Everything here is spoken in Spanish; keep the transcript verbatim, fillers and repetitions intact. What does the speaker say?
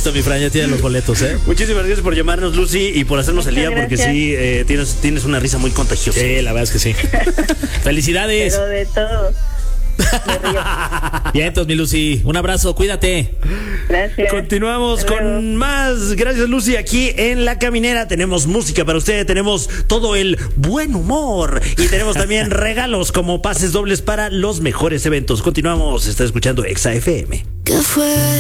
Listo, mi Fran, ya tienes los boletos, ¿eh? Muchísimas gracias por llamarnos, Lucy, y por hacernos el día, Muchas porque gracias. sí, eh, tienes, tienes una risa muy contagiosa. Sí, la verdad es que sí. ¡Felicidades! Pero de todo. Me río. Bien, entonces, mi Lucy, un abrazo, cuídate. Gracias. Continuamos Hasta luego. con más. Gracias, Lucy. Aquí en La Caminera tenemos música para usted, tenemos todo el buen humor y tenemos también regalos como pases dobles para los mejores eventos. Continuamos, está escuchando Exa F M. ¿Qué fue?